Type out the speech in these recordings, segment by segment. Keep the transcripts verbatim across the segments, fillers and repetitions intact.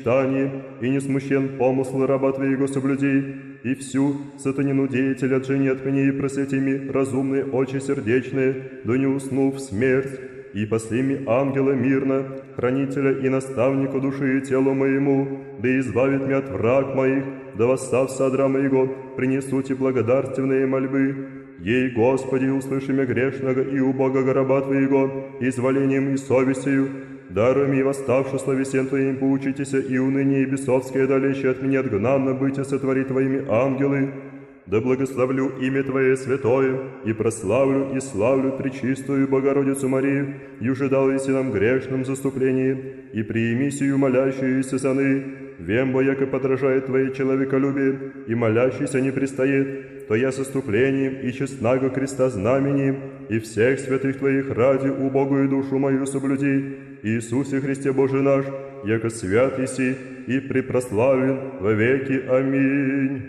мечтании, и не смущен помысл раба Твоего соблюди, и всю сатанину деятеля отжени от меня и просвети ми разумные очи сердечные, да не усну в смерть, и посли ми ангела мирно, хранителя и наставника души и телу моему, да избавит меня от враг моих, да восстав содра моего, принесут и благодарственные мольбы. Ей, Господи, услыши меня грешного и убогого раба Твоего, изволением и совестью, даруй ми восставши словесен Твоим, поучитеся, и уныние и бесовское далече от меня отгнанно быть сотвори Твоими ангелы. Да благословлю имя Твое святое, и прославлю и славлю Пречистую Богородицу Марию, и ужидалися нам грешном заступлении, и приими сию молящуюся саны, вембо, яко подражает Твое человеколюбие, и молящийся не пристает, то я соступлением и честнаго креста знамением, и всех святых Твоих ради убогую душу мою соблюди, Иисусе Христе Боже наш, яко свят еси и препрославен во веки. Аминь.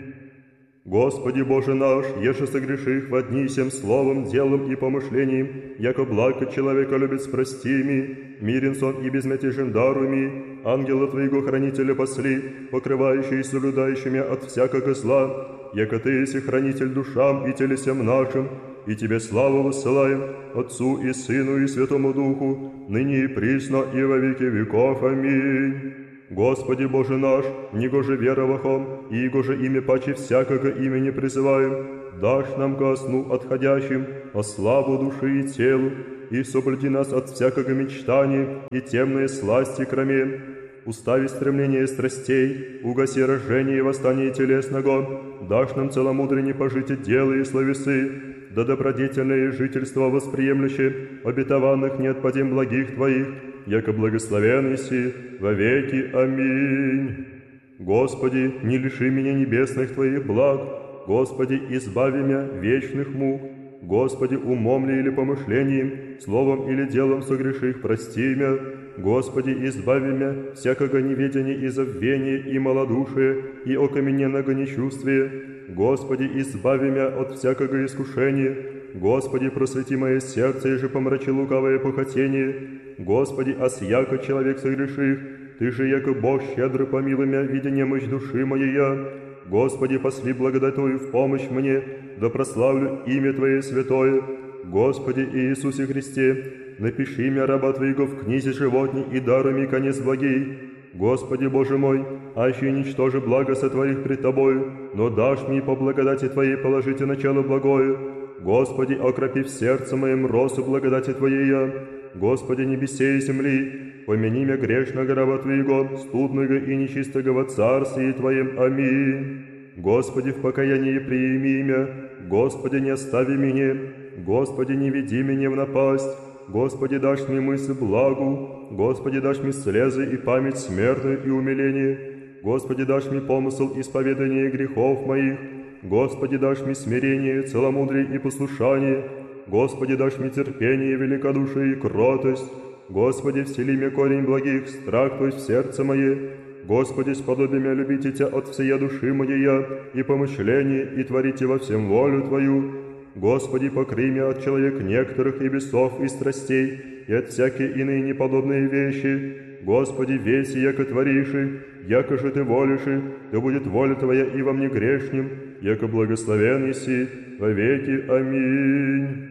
Господи Боже наш, еже согреших в одни сем словом, делом и помышлением, яко благо человека любит спрости ми, мирен сон и безмятежен даруй ми, ангела Твоего хранителя посли, покрывающий и соблюдающими от всякого зла, яко Ты еси хранитель душам и телесям нашим, и Тебе славу высылаем, Отцу и Сыну и Святому Духу, ныне и присно и во веки веков. Аминь. Господи Боже наш, негоже веровахом, и гоже имя паче всякого имени призываем, дашь нам ко сну отходящим, о славу души и телу, и соблюди нас от всякого мечтания и темной сласти кроме. Устави стремление страстей, угаси рождение и восстание телесного, дашь нам целомудренне пожитие дела и словесы, да добродетельное жительство восприемлюще, обетованных не отпадем благих Твоих, яко благословен еси во веки. Аминь. Господи, не лиши меня небесных Твоих благ, Господи, избави меня вечных мук, Господи, умом ли или помышлением, словом или делом согреших, прости меня, Господи, избави меня всякого неведения и забвения и малодушия и окамененного нечувствия, Господи, избави меня от всякого искушения, Господи, просвети мое сердце, и же помрачи лукавое похотение, Господи, осяко человек согреших, Ты же, яко Бог, щедро помилуй меня, видя немощь души моей я, Господи, посли благодать Твою в помощь мне, да прославлю имя Твое святое, Господи Иисусе Христе, напиши меня раба Твоего в книзе животней и даруй мне конец благий. Господи Боже мой, аще ничтоже благо сотворих пред Тобою, но дашь мне по благодати Твоей положите начало благое. Господи, окропи в сердце моем росу благодати Твоей я. Господи, небесе и земли, помяни меня грешного раба Твоего, студного и нечистого во царстве Твоем. Аминь. Господи, в покаянии приими меня, Господи, не остави меня, Господи, не веди меня в напасть, Господи, дашь мне мысль благу, Господи, дашь мне слезы и память смертную и умиление, Господи, дашь мне помысл исповедания грехов моих, Господи, дашь мне смирение, целомудрие и послушание, Господи, дашь мне терпение, великодушие и кротость, Господи, всели мне корень благих, страх Твой в сердце мое, Господи, сподоби меня любите Тебя от всея души моей и помышления, и творите во всем волю Твою. Господи, покрый меня от человек некоторых и бесов и страстей, и от всякие иные неподобные вещи. Господи, веси, яко твориши, яко же Ты волиши, да будет воля Твоя и во мне грешним, яко благословен еси во веки. Аминь.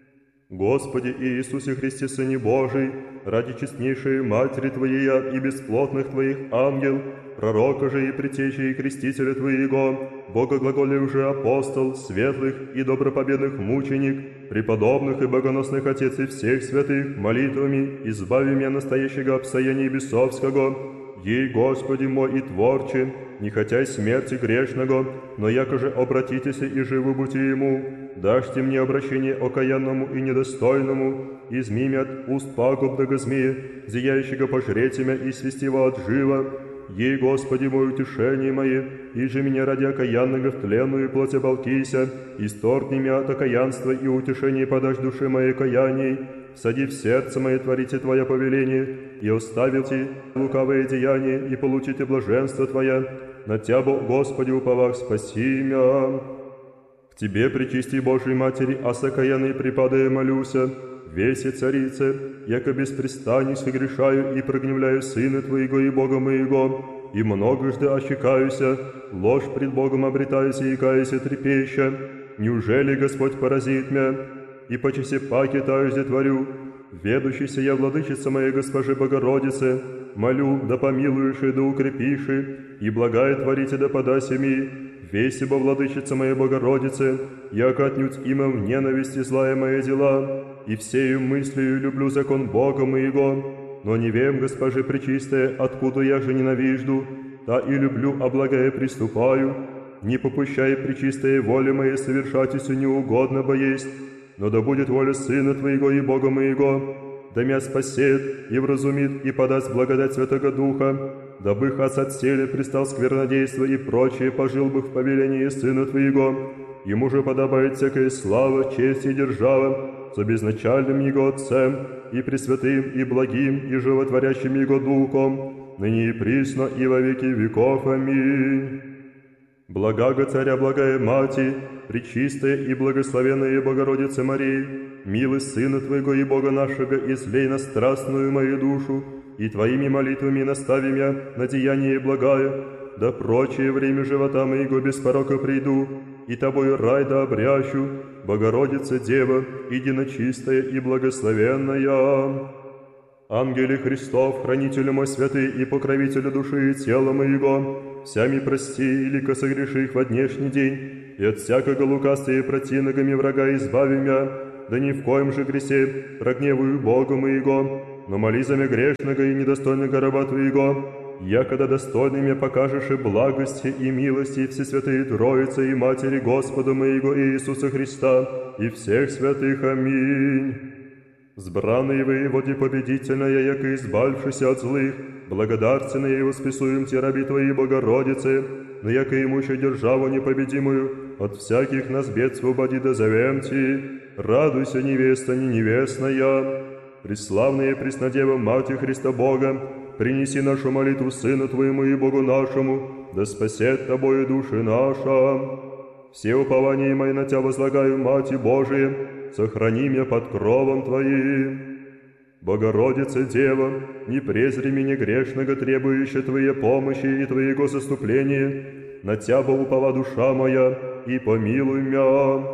Господи Иисусе Христе, Сыне Божий, ради честнейшей Матери Твоей и бесплотных Твоих ангел, пророка же и притечи и крестителя Твоего, Бога глаголе уже апостол, светлых и добропобедных мученик, преподобных и богоносных Отец и всех святых, молитвами избави меня настоящего обстояния бесовского, ей, Господи мой и Творче, не хотя смерти грешного, но яко же обратитесь и живы будьте Ему, дашьте мне обращение окаянному и недостойному, изми меня от уст пагубного змея, зияющего пожреть меня и свести его от жива, ей, Господи мой, утешение мое, и же меня ради окаянного в тленную плоть оболкися, исторгни меня от окаянства и утешение подашь душе моей каяний, сади в сердце мое творите Твое повеление, и оставите лукавые деяния, и получите блаженство Твое, на Тебя, Господи, уповах, спаси меня. К Тебе, пречисти Божией Матери, осокаянный припадая молюся, весе царице, яко беспрестанно согрешаю и прогневляю Сына Твоего и Бога моего, и многожды ощекаюся, ложь пред Богом обретаюся и каюся трепеща. Неужели Господь поразит меня, и по часе паки таюсь творю? Ведущийся я, владычица моей Госпожи Богородице, молю, да помилуешь и да укрепишь, и благая творите да подаси ми. Весебо, владычица моей Богородице, яко отнюдь има в ненависти злая мои дела, и всею мыслью люблю закон Бога моего. Но не вем, Госпожи Пречистая, откуда я же ненавижду, та и люблю, а благое приступаю. Не попущай, Пречистая, воли моей совершать, если неугодно бы есть, но да будет воля Сына Твоего и Бога моего, да меня спасет и вразумит и подаст благодать Святого Духа, дабы хас от селе пристал сквернодейство и прочее, пожил бы в повелении Сына Твоего. Ему же подобает всякая слава, честь и держава, со безначальным Его Отцем, и пресвятым, и благим, и животворящим Его Духом, ныне и присно, и во веки веков. Аминь. Благаго Царя, благая Мати, Пречистая и благословенная Богородица Мария, милость Сына Твоего и Бога нашего, излей на страстную мою душу, и Твоими молитвами настави меня на деяние благое, да прочее время живота моего без порока приду, и Тобою рай да обрящу, Богородица Дева, единочистая и благословенная. Ангеле Христов, хранителю мой святый и покровителю души и тела моего, всями прости или согреши их во днешний день, и от всякого лукавства и противногами врага избави меня, да ни в коем же гресе прогневую Бога моего, но моли за меня грешного и недостойного раба Твоего, якогда достойными покажешь и благости и милости Всесвятой Троицы и Матери Господа моего Иисуса Христа и всех святых. Аминь. Сбранный воеводе победительная, яко избавившийся от злых, благодарственные и восписуем те раби Твои, Богородице, но яко имущую державу непобедимую, от всяких нас бед свободи да завемти. Радуйся, невеста не невестная. Преславная Преснодева, Мати Христа Бога, принеси нашу молитву Сыну Твоему и Богу нашему, да спасет Тобою души наша. Все упования мои на Тебя возлагаю, Мати Божия, сохрани меня под кровом Твоим. Богородица Дева, не презри меня грешного, требующая Твоей помощи и Твоего заступления, на Тебя упова душа моя, и помилуй меня.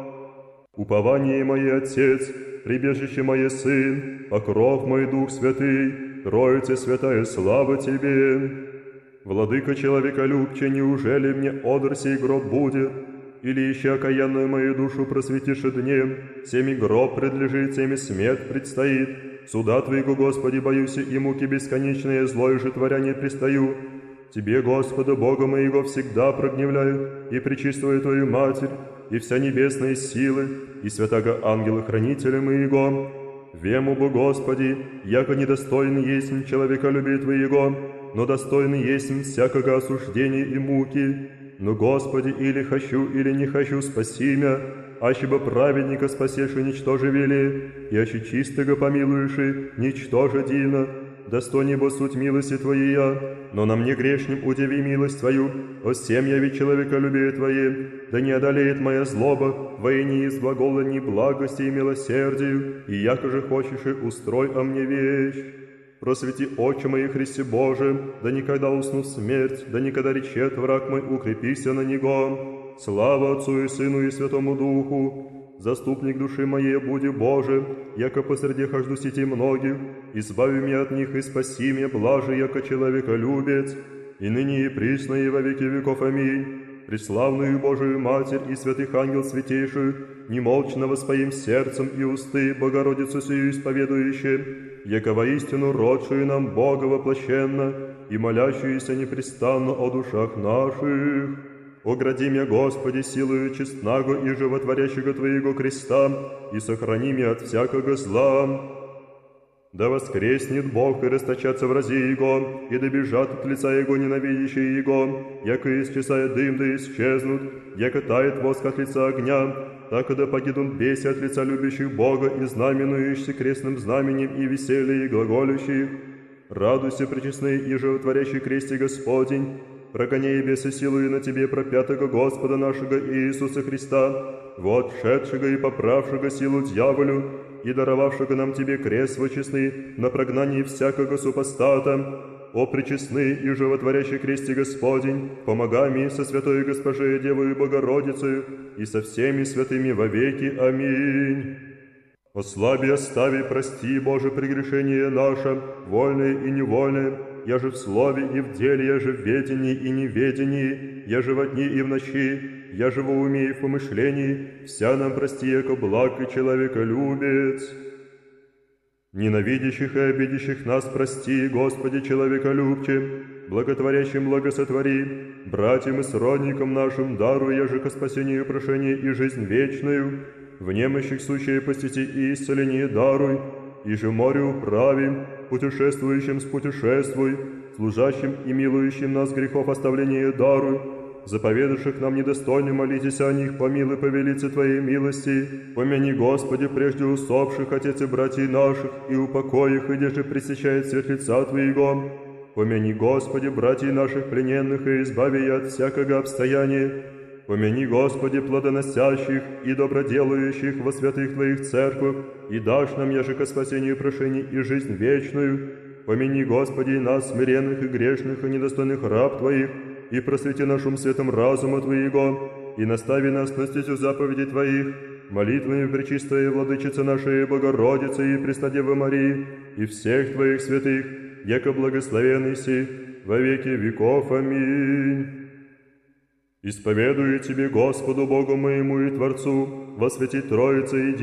Упование мое Отец, прибежище мое Сын, покров мой Дух Святый, Троице святая, слава Тебе. Владыка человеколюбче, неужели мне одр сей гроб будет? Или еще окаянную мою душу просветишь днем, всеми гроб предлежит, всеми смерть предстоит. Суда Твоего, Господи, боюсь, и муки бесконечные, злое же творя не пристаю. Тебе, Господа, Бога моего, всегда прогневляю, и пречистую Твою Матерь, и вся небесные силы, и святого ангела-хранителя моего. Вему бы, Господи, яко недостойный есть человеколюбия Твоего, но достойный есть всякого осуждения и муки. Но, Господи, или хочу, или не хочу, спаси меня, аще бы праведника спасешь и ничтоже вели, и аще чистого помилуешь и ничтоже дивно, достойней бы суть милости Твоей, но на мне грешним удиви милость Твою, о всем яви человеколюбие Твое, да не одолеет моя злоба, во не из глагола ни благости и милосердию, и яко же хочешь и устрой о мне вещь. Просвети очи мои, Христе Боже, да никогда усну в смерть, да никогда речет враг мой, укрепися на него. Слава Отцу и Сыну и Святому Духу. Заступник души моей, буди Боже, яко посреди хожду сети многих, избави меня от них и спаси меня, блаже, яко человеколюбец, и ныне и присно и во веки веков. Аминь. Преславную Божию Матерь и святых ангел святейшую, немолчно воспоим сердцем и усты Богородицу сию исповедующие, яко воистину родшую нам Бога воплощенно и молящуюся непрестанно о душах наших. Огради меня, Господи, силою честного и животворящего Твоего креста, и сохрани меня от всякого зла. Да воскреснет Бог и расточатся врази Его, и добежат от лица Его ненавидящие Его, яко исчезая дым да исчезнут, яко тает воск от лица огня, так и да погибнут беси от лица любящих Бога и знаменующихся крестным знаменем и веселье и глаголющих. Радуйся, пречестный и животворящий кресте Господень, прогоняй бесы силою на Тебе пропятого Господа нашего Иисуса Христа, вот шедшего и поправшего силу дьяволю, и даровавшего нам Тебе крест свой честный на прогнании всякого супостата. О пречестный и животворящий кресте Господень, помогай мне со святой Госпожей Девою Богородицею и со всеми святыми вовеки. Аминь. Ослаби, остави, прости, Боже, прегрешение наше, вольное и невольное, я же в слове и в деле, я же в ведении и неведении, я же во дни и в ночи, я же во уме и в помышлении, вся нам прости, яко благ и человеколюбец. Ненавидящих и обидящих нас прости, Господи, человеколюбче, благотворящим благосотвори, братьям и сродникам нашим даруй, я же ко спасению прошение и жизнь вечную, в немощих сущее посети и исцеление даруй, и же море управи, путешествующим спутешествуй, служащим и милующим нас грехов оставление даруй, заповедавших нам недостойным молитесь о них, помилуй по велице Твоей милости, помяни, Господи, прежде усопших, отец и братьев наших, и упокой их, и же пресещает свет лица Твоего. Помяни, Господи, братьев наших плененных, и избави от всякого обстояния. Помяни, Господи, плодоносящих и доброделающих во святых Твоих церквах, и дашь нам, яже ко спасению прошений и жизнь вечную. Помяни, Господи, и нас, смиренных и грешных, и недостойных раб Твоих, и просвети нашим светом разума Твоего, и настави нас на стезю заповедей Твоих, молитвами Пречистая Владычица нашей Богородицы и Преснодевы Марии, и всех Твоих святых, яко благословенный си во веки веков. Аминь. Исповедую Тебе, Господу Богу моему и Творцу, во святи Троице и